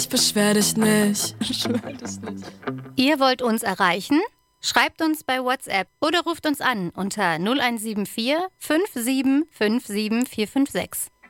Ich beschwer dich nicht. Ich beschwer dich nicht. Ihr wollt uns erreichen? Schreibt uns bei WhatsApp oder ruft uns an unter 0174 57 57 456.